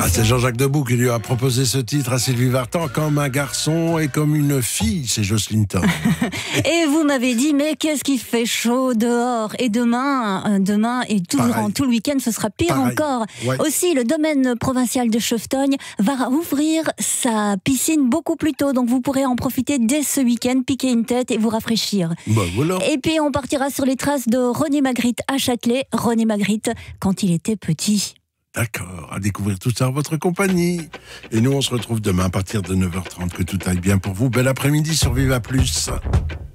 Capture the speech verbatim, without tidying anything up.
Ah, c'est Jean-Jacques Debout qui lui a proposé ce titre à Sylvie Vartan, comme un garçon et comme une fille, c'est Jocelyne Thorne. Et vous m'avez dit, mais qu'est-ce qu'il fait chaud dehors. Et demain, euh, demain et tout Pareil. durant tout le week-end, ce sera pire Pareil. encore. Ouais. Aussi, le domaine provincial de Chevetogne va ouvrir sa piscine beaucoup plus tôt, donc vous pourrez en profiter dès ce week-end, piquer une tête et vous rafraîchir. Bah voilà. Et puis on partira sur les traces de René Magritte à Châtelet. René Magritte, quand il était petit. D'accord, à découvrir tout ça en votre compagnie. Et nous, on se retrouve demain à partir de neuf heures trente. Que tout aille bien pour vous. Bel après-midi sur Viva Plus.